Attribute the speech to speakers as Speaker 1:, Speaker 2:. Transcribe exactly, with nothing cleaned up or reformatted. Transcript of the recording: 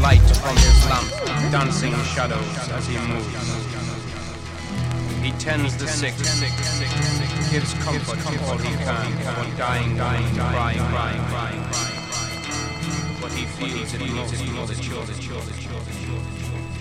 Speaker 1: light from his lamp, dancing shadows as he moves. He tends the sick, gives comfort to all he can, for dying, dying, crying, crying, crying. What he feels, it most, the children, children, children, children.